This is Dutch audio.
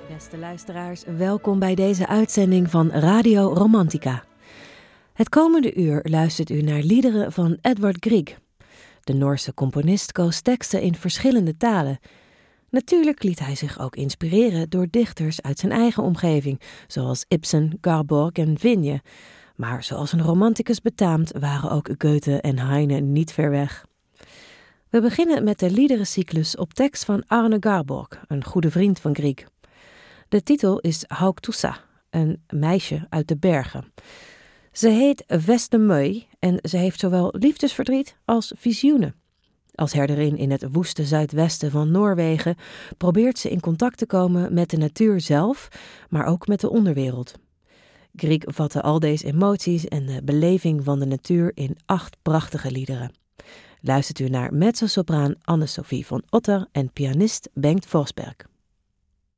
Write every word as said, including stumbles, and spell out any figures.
Beste luisteraars, welkom bij deze uitzending van Radio Romantica. Het komende uur luistert u naar liederen van Edvard Grieg. De Noorse componist koos teksten in verschillende talen. Natuurlijk liet hij zich ook inspireren door dichters uit zijn eigen omgeving, zoals Ibsen, Garborg en Vinje. Maar zoals een romanticus betaamt, waren ook Goethe en Heine niet ver weg. We beginnen met de liederencyclus op tekst van Arne Garborg, een goede vriend van Grieg. De titel is Haugtussa, een meisje uit de bergen. Ze heet Vestemøy en ze heeft zowel liefdesverdriet als visioenen. Als herderin in het woeste zuidwesten van Noorwegen probeert ze in contact te komen met de natuur zelf, maar ook met de onderwereld. Grieg vatte al deze emoties en de beleving van de natuur in acht prachtige liederen. Luistert u naar mezzosopraan Anne-Sophie von Otter en pianist Bengt Forsberg.